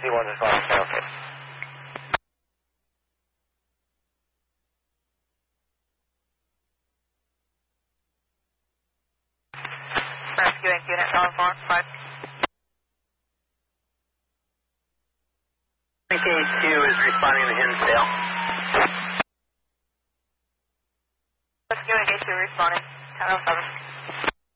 C1 is on. Okay. Rescuing unit Farm 5. KH2 is responding to Hinsdale. Rescuing H2 responding. 1007.